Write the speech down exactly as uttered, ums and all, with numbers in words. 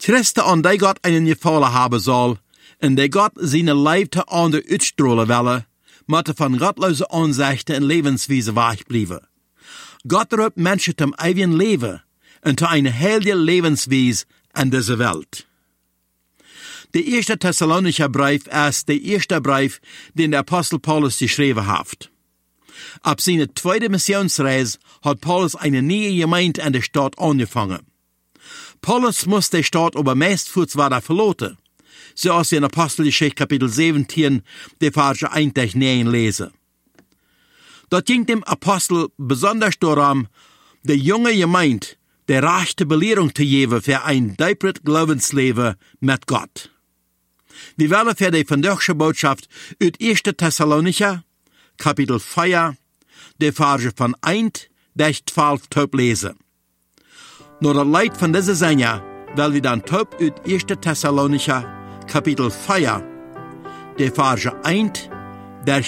Christen an die Gott einen gefallen haben soll, en die Gott seine Leib te ander uitstrahlen welle, moeten van gottloze aanzichten en levenswijze wegblijven. Gott roept mensen zum ewigen Leben und zu einer heiligen Lebensweise in dieser Welt. Der erste Thessalonicher Brief ist der erste Brief, den der Apostel Paulus geschrieben hat. Ab seiner zweiten Missionsreise hat Paulus eine neue Gemeinde in der Stadt angefangen. Paulus musste die Stadt aber meistens weiter verlassen, so als wir in Apostelgeschichte Kapitel siebzehn, die Verse eins bis neun lesen. Dort ging dem Apostel besonders darum, der junge Gemeinde die rechte Belehrung zu geben für ein deipret Glaubensleben mit Gott. Wir wollen für die vandaagse Botschaft aus erste Thessalonicher, Kapitel vier, die Verse von eins bis zwölf taub lesen. Nach der Leid von dieser Sänger wollen wir dann taub aus erste Thessalonicher, Kapitel vier, die Verse eins